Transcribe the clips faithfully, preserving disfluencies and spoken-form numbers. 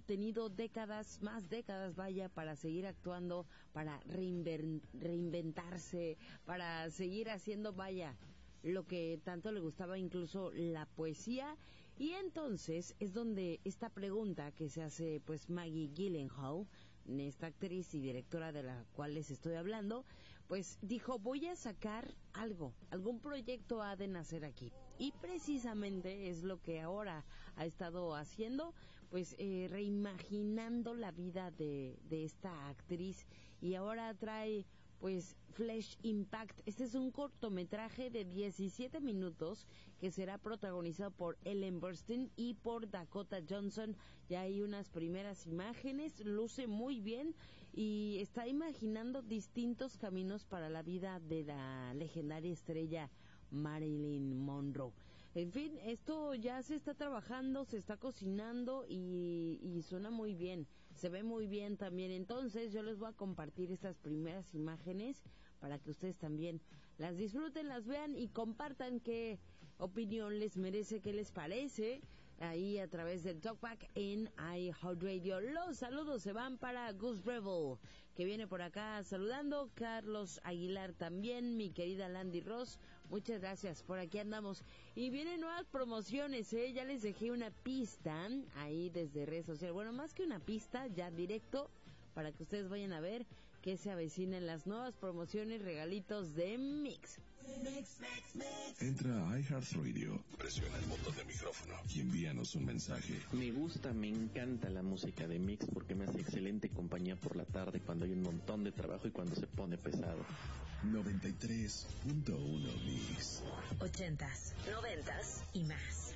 tenido décadas, más décadas, vaya, para seguir actuando, para reinver- reinventarse, para seguir haciendo, vaya, lo que tanto le gustaba, incluso la poesía. Y entonces es donde esta pregunta que se hace pues Maggie Gyllenhaal, esta actriz y directora de la cual les estoy hablando, pues dijo, voy a sacar algo, algún proyecto ha de nacer aquí. Y precisamente es lo que ahora ha estado haciendo, pues eh, reimaginando la vida de, de esta actriz, y ahora trae pues Flesh Impact. Este es un cortometraje de diecisiete minutos que será protagonizado por Ellen Burstyn y por Dakota Johnson. Ya hay unas primeras imágenes, luce muy bien y está imaginando distintos caminos para la vida de la legendaria estrella Marilyn Monroe. En fin, esto ya se está trabajando, se está cocinando y, y suena muy bien, se ve muy bien también. Entonces yo les voy a compartir estas primeras imágenes para que ustedes también las disfruten, las vean y compartan qué opinión les merece, qué les parece, ahí a través del Talkback en iHeartRadio. Los saludos se van para Gus Rebel, que viene por acá saludando, Carlos Aguilar también, mi querida Landy Ross, muchas gracias, por aquí andamos. Y vienen nuevas promociones, ¿eh? Ya les dejé una pista ahí desde redes sociales, bueno, más que una pista, ya directo, para que ustedes vayan a ver que se avecinan las nuevas promociones, regalitos de Mix. Mix, Mix, Mix. Entra a iHeartRadio, presiona el botón de micrófono y envíanos un mensaje. Me gusta, me encanta la música de Mix porque me hace excelente compañía por la tarde cuando hay un montón de trabajo y cuando se pone pesado. noventa y tres punto uno Mix. Ochentas, noventas y más.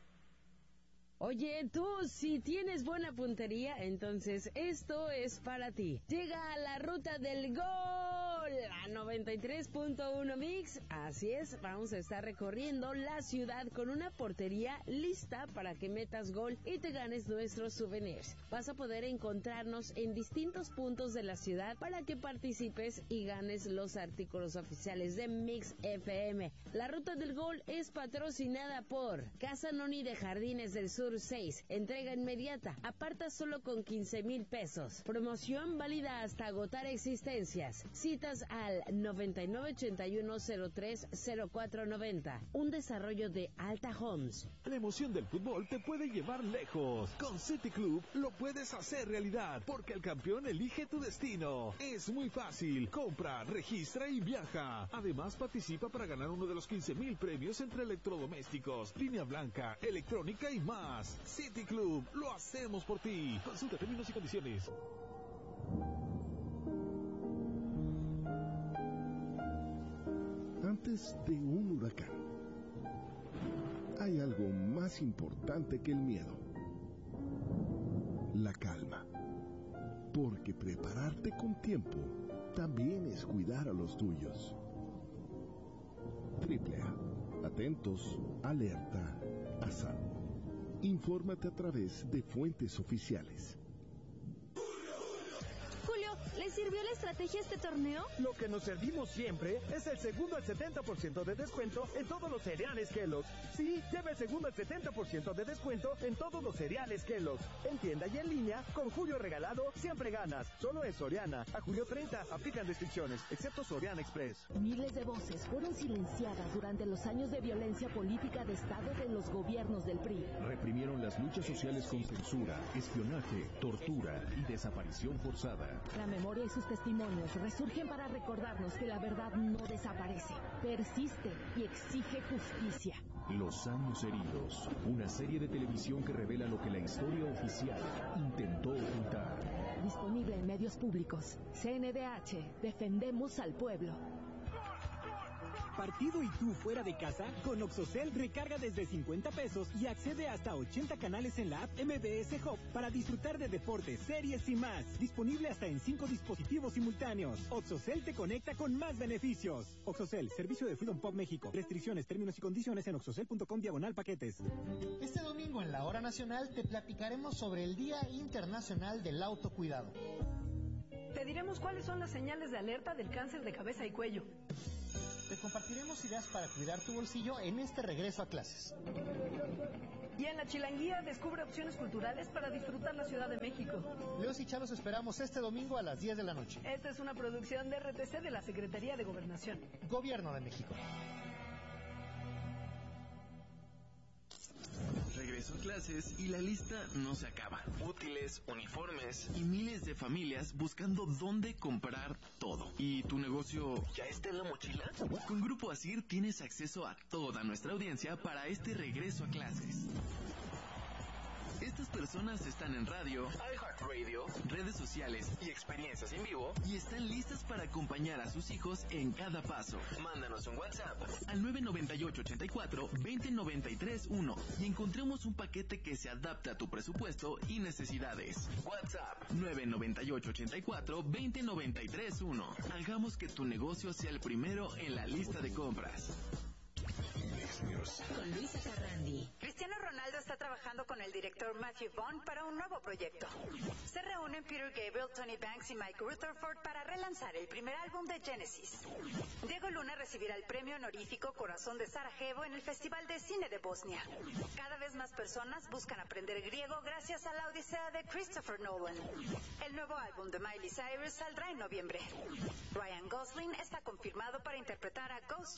Oye, tú, si tienes buena puntería, entonces esto es para ti. Llega a la ruta del gol, a noventa y tres punto uno Mix. Así es, vamos a estar recorriendo la ciudad con una portería lista para que metas gol y te ganes nuestros souvenirs. Vas a poder encontrarnos en distintos puntos de la ciudad para que participes y ganes los artículos oficiales de Mix F M. La ruta del gol es patrocinada por Casa Noni de Jardines del Sur seis, entrega inmediata, aparta solo con quince mil pesos, promoción válida hasta agotar existencias, citas al noventa y nueve ochenta y uno cero tres cero cuatro noventa, un desarrollo de Alta Homes. La emoción del fútbol te puede llevar lejos, con City Club lo puedes hacer realidad, porque el campeón elige tu destino, es muy fácil, compra, registra y viaja, además participa para ganar uno de los quince mil premios entre electrodomésticos, línea blanca, electrónica y más. City Club, lo hacemos por ti. Consulta términos y condiciones. Antes de un huracán, hay algo más importante que el miedo: la calma. Porque prepararte con tiempo también es cuidar a los tuyos. Triple A. Atentos, alerta, a salvo. Infórmate a través de fuentes oficiales. Julio, ¿le sirvió la estrategia este torneo? Lo que nos servimos siempre es el segundo al setenta por ciento de descuento en todos los cereales Kellogg's. Sí, lleva el segundo al setenta por ciento de descuento en todos los cereales Kellogg's. En tienda y en línea, con Julio regalado, siempre ganas. Solo en Soriana. A julio treinta, aplican restricciones, excepto Soriana Express. Miles de voces fueron silenciadas durante los años de violencia política de Estado de los gobiernos del P R I. Reprimieron las luchas sociales con censura, espionaje, tortura y desaparición forzada. La memoria y sus testimonios resurgen para recordarnos que la verdad no desaparece, persiste y exige justicia. Los años heridos, una serie de televisión que revela lo que la historia oficial intentó ocultar. Disponible en medios públicos. C N D H, defendemos al pueblo. Partido y tú fuera de casa, con Oxocel recarga desde cincuenta pesos y accede hasta ochenta canales en la app M B S Hub para disfrutar de deportes, series y más. Disponible hasta en cinco dispositivos simultáneos. Oxocel te conecta con más beneficios. Oxocel, servicio de Freedom Pop México. Restricciones, términos y condiciones en oxocel punto com diagonal paquetes. Este domingo en la Hora Nacional te platicaremos sobre el Día Internacional del Autocuidado. Te diremos cuáles son las señales de alerta del cáncer de cabeza y cuello. Te compartiremos ideas para cuidar tu bolsillo en este regreso a clases. Y en la Chilanguía descubre opciones culturales para disfrutar la Ciudad de México. Leos y Chalos esperamos este domingo a las diez de la noche. Esta es una producción de R T C de la Secretaría de Gobernación. Gobierno de México. Regreso a clases y la lista no se acaba. Útiles, uniformes y miles de familias buscando dónde comprar todo. ¿Y tu negocio ya está en la mochila? Con Grupo Asir tienes acceso a toda nuestra audiencia para este regreso a clases. Estas personas están en radio, iHeartRadio, redes sociales y experiencias en vivo y están listas para acompañar a sus hijos en cada paso. Mándanos un WhatsApp al nueve nueve ocho, ocho cuatro, dos cero nueve tres uno y encontremos un paquete que se adapte a tu presupuesto y necesidades. WhatsApp nueve nueve ocho, ocho cuatro, dos cero nueve tres uno. Hagamos que tu negocio sea el primero en la lista de compras. Con Luisa Carrandi. Cristiano Ronaldo está trabajando con el director Matthew Vaughn para un nuevo proyecto. Se reúnen Peter Gabriel, Tony Banks y Mike Rutherford para relanzar el primer álbum de Genesis. Diego Luna recibirá el premio honorífico Corazón de Sarajevo en el Festival de Cine de Bosnia. Cada vez más personas buscan aprender griego gracias a la odisea de Christopher Nolan. El nuevo álbum de Miley Cyrus saldrá en noviembre. Ryan Gosling está confirmado para interpretar a Ghost